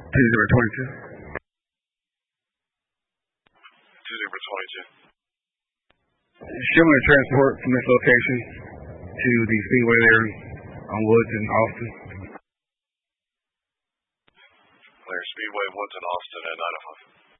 2-0-22. 2-0-22. Similar transport from this location to the Speedway there on Woods in Austin. Clear Speedway, Woods in Austin at 905.